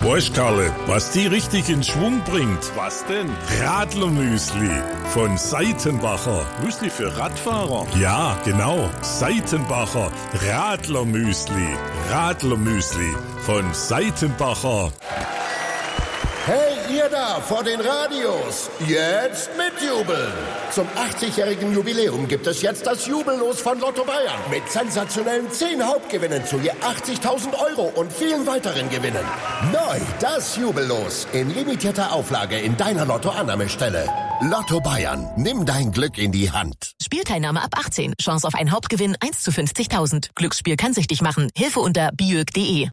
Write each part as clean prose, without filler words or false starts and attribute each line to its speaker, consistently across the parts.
Speaker 1: Weißt Karle, was die richtig in Schwung bringt? Was denn? Radlermüsli von Seitenbacher. Müsli für Radfahrer? Ja, genau. Seitenbacher Radlermüsli. Radlermüsli von Seitenbacher.
Speaker 2: Hey, ihr da vor den Radios, jetzt mitjubeln! Zum 80-jährigen Jubiläum gibt es jetzt das Jubellos von Lotto Bayern mit sensationellen 10 Hauptgewinnen zu je 80.000 € und vielen weiteren Gewinnen. Neu das Jubellos in limitierter Auflage in deiner Lotto-Annahmestelle. Lotto Bayern, nimm dein Glück in die Hand.
Speaker 3: Spielteilnahme ab 18. Chance auf einen Hauptgewinn 1 zu 50.000. Glücksspiel kann süchtig machen. Hilfe unter biög.de.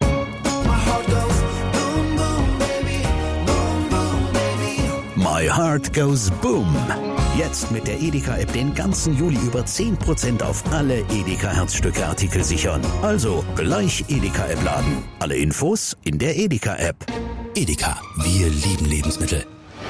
Speaker 4: My Heart Goes Boom. Jetzt mit der Edeka-App den ganzen Juli über 10% auf alle Edeka-Herzstücke-Artikel sichern. Also gleich Edeka-App laden. Alle Infos in der Edeka-App.
Speaker 5: Edeka, wir lieben Lebensmittel.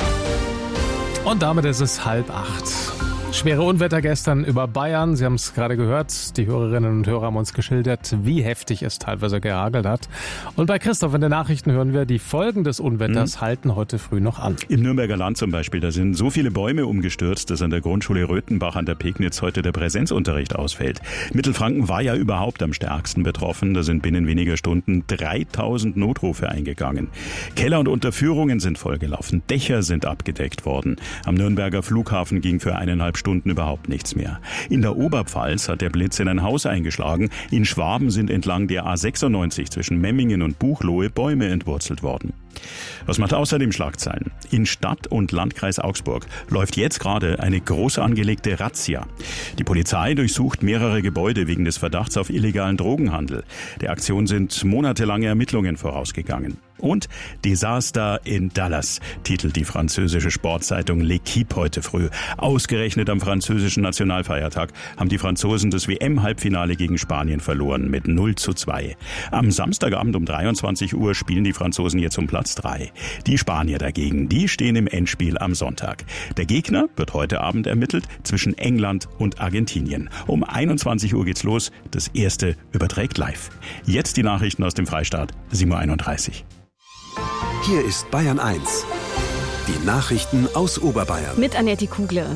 Speaker 6: Und damit ist es 7:30. Schwere Unwetter gestern über Bayern. Sie haben es gerade gehört. Die Hörerinnen und Hörer haben uns geschildert, wie heftig es teilweise gehagelt hat. Und bei Christoph in den Nachrichten hören wir, die Folgen des Unwetters halten heute früh noch an.
Speaker 7: Im Nürnberger Land zum Beispiel, da sind so viele Bäume umgestürzt, dass an der Grundschule Röthenbach an der Pegnitz heute der Präsenzunterricht ausfällt. Mittelfranken war ja überhaupt am stärksten betroffen. Da sind binnen weniger Stunden 3000 Notrufe eingegangen. Keller und Unterführungen sind vollgelaufen. Dächer sind abgedeckt worden. Am Nürnberger Flughafen ging für 1,5 Stunden überhaupt nichts mehr. In der Oberpfalz hat der Blitz in ein Haus eingeschlagen. In Schwaben sind entlang der A96 zwischen Memmingen und Buchloe Bäume entwurzelt worden. Was macht außerdem Schlagzeilen? In Stadt und Landkreis Augsburg läuft jetzt gerade eine groß angelegte Razzia. Die Polizei durchsucht mehrere Gebäude wegen des Verdachts auf illegalen Drogenhandel. Der Aktion sind monatelange Ermittlungen vorausgegangen. Und Desaster in Dallas, titelt die französische Sportzeitung L'Équipe heute früh. Ausgerechnet am französischen Nationalfeiertag haben die Franzosen das WM-Halbfinale gegen Spanien verloren mit 0:2. Am Samstagabend um 23 Uhr spielen die Franzosen jetzt um Platz 3. Die Spanier dagegen, die stehen im Endspiel am Sonntag. Der Gegner wird heute Abend ermittelt zwischen England und Argentinien. Um 21 Uhr geht's los. Das erste überträgt live. Jetzt die Nachrichten aus dem Freistaat, 7:31 Uhr.
Speaker 5: Hier ist Bayern 1. Die Nachrichten aus Oberbayern.
Speaker 8: Mit Annette Kugler.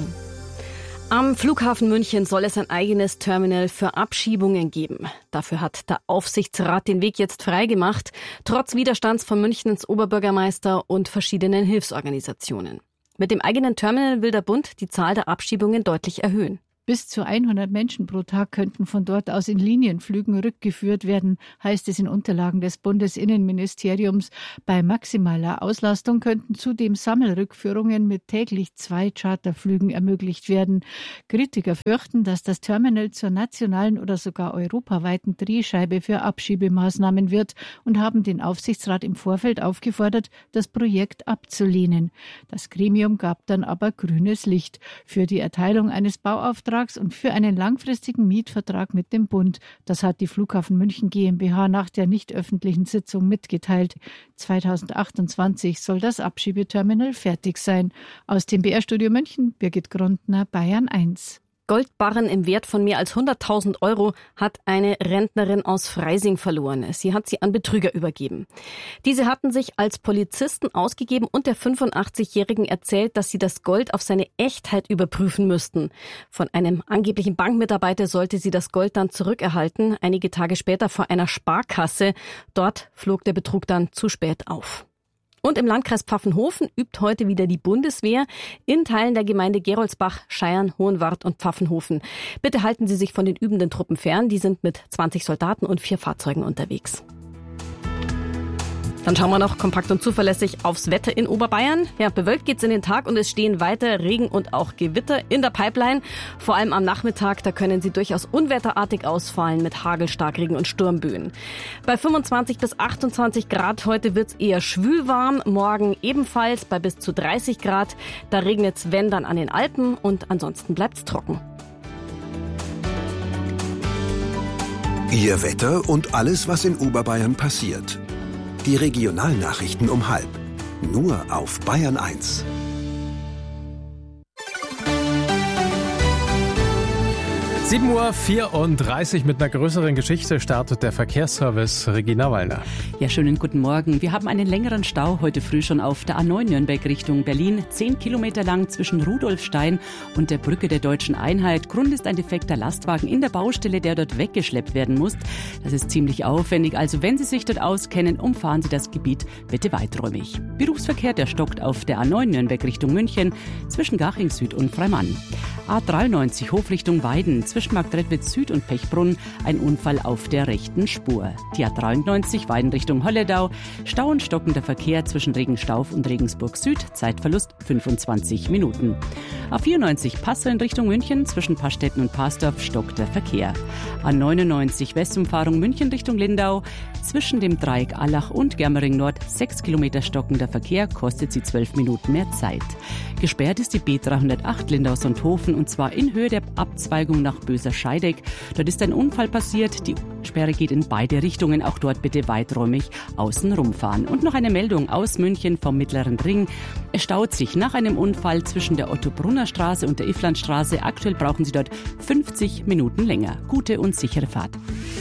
Speaker 8: Am Flughafen München soll es ein eigenes Terminal für Abschiebungen geben. Dafür hat der Aufsichtsrat den Weg jetzt freigemacht, trotz Widerstands von Münchens Oberbürgermeister und verschiedenen Hilfsorganisationen. Mit dem eigenen Terminal will der Bund die Zahl der Abschiebungen deutlich erhöhen.
Speaker 9: Bis zu 100 Menschen pro Tag könnten von dort aus in Linienflügen rückgeführt werden, heißt es in Unterlagen des Bundesinnenministeriums. Bei maximaler Auslastung könnten zudem Sammelrückführungen mit täglich 2 Charterflügen ermöglicht werden. Kritiker fürchten, dass das Terminal zur nationalen oder sogar europaweiten Drehscheibe für Abschiebemaßnahmen wird und haben den Aufsichtsrat im Vorfeld aufgefordert, das Projekt abzulehnen. Das Gremium gab dann aber grünes Licht für die Erteilung eines Bauauftrags und für einen langfristigen Mietvertrag mit dem Bund. Das hat die Flughafen München GmbH nach der nicht öffentlichen Sitzung mitgeteilt. 2028 soll das Abschiebeterminal fertig sein. Aus dem BR-Studio München, Birgit Grundner, Bayern 1.
Speaker 8: Goldbarren im Wert von mehr als 100.000 € hat eine Rentnerin aus Freising verloren. Sie hat sie an Betrüger übergeben. Diese hatten sich als Polizisten ausgegeben und der 85-Jährigen erzählt, dass sie das Gold auf seine Echtheit überprüfen müssten. Von einem angeblichen Bankmitarbeiter sollte sie das Gold dann zurückerhalten, einige Tage später vor einer Sparkasse. Dort flog der Betrug dann zu spät auf. Und im Landkreis Pfaffenhofen übt heute wieder die Bundeswehr in Teilen der Gemeinde Geroldsbach, Scheiern, Hohenwart und Pfaffenhofen. Bitte halten Sie sich von den übenden Truppen fern. Die sind mit 20 Soldaten und 4 Fahrzeugen unterwegs. Dann schauen wir noch kompakt und zuverlässig aufs Wetter in Oberbayern. Ja, bewölkt geht's in den Tag und es stehen weiter Regen und auch Gewitter in der Pipeline. Vor allem am Nachmittag, da können sie durchaus unwetterartig ausfallen mit Hagel, Starkregen und Sturmböen. Bei 25 bis 28 Grad heute wird's eher schwülwarm, morgen ebenfalls bei bis zu 30 Grad. Da regnet's, wenn dann an den Alpen und ansonsten bleibt's trocken.
Speaker 5: Ihr Wetter und alles, was in Oberbayern passiert. Die Regionalnachrichten um 12:30. Nur auf Bayern 1.
Speaker 6: 7:34 Uhr mit einer größeren Geschichte startet der Verkehrsservice. Regina Wallner.
Speaker 10: Ja, schönen guten Morgen. Wir haben einen längeren Stau heute früh schon auf der A9 Nürnberg Richtung Berlin. 10 Kilometer lang zwischen Rudolfstein und der Brücke der Deutschen Einheit. Grund ist ein defekter Lastwagen in der Baustelle, der dort weggeschleppt werden muss. Das ist ziemlich aufwendig. Also wenn Sie sich dort auskennen, umfahren Sie das Gebiet bitte weiträumig. Berufsverkehr, der stockt auf der A9 Nürnberg Richtung München zwischen Garching Süd und Freimann. A93 Hof Richtung Weiden zwischen Marktredwitz Süd und Pechbrunn ein Unfall auf der rechten Spur. Die A93 Weiden Richtung Holledau, Stau und stockender Verkehr zwischen Regenstauf und Regensburg Süd, Zeitverlust 25 Minuten. A94 Passau in Richtung München zwischen Pastetten und Parsdorf stockt der Verkehr. A99 Westumfahrung München Richtung Lindau zwischen dem Dreieck Allach und Germering Nord 6 Kilometer stockender Verkehr, kostet sie 12 Minuten mehr Zeit. Gesperrt ist die B308 Lindau-Sonthofen und zwar in Höhe der Abzweigung nach Böser-Scheideck. Dort ist ein Unfall passiert. Die Sperre geht in beide Richtungen. Auch dort bitte weiträumig außen rumfahren. Und noch eine Meldung aus München vom Mittleren Ring. Es staut sich nach einem Unfall zwischen der Otto-Brunner-Straße und der Ifflandstraße. Aktuell brauchen Sie dort 50 Minuten länger. Gute und sichere Fahrt.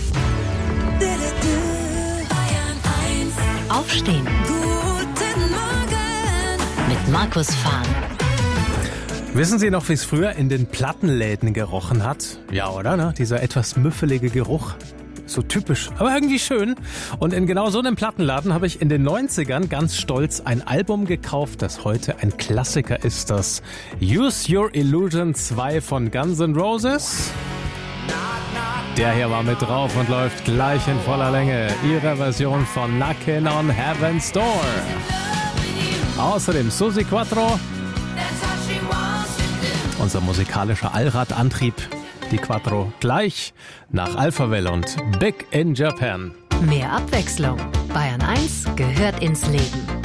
Speaker 3: Aufstehen.
Speaker 11: Guten Morgen
Speaker 3: Mit Markus Fahn.
Speaker 6: Wissen Sie noch, wie es früher in den Plattenläden gerochen hat? Ja, oder? Ne? Dieser etwas müffelige Geruch. So typisch, aber irgendwie schön. Und in genau so einem Plattenladen habe ich in den 90ern ganz stolz ein Album gekauft, das heute ein Klassiker ist. Das Use Your Illusion 2 von Guns N' Roses. Der hier war mit drauf und läuft gleich in voller Länge. Ihre Version von Knockin' on Heaven's Door. Außerdem Susi Quattro. Unser musikalischer Allradantrieb, die Quattro, gleich nach Alphaville und Big in Japan.
Speaker 3: Mehr Abwechslung. Bayern 1 gehört ins Leben.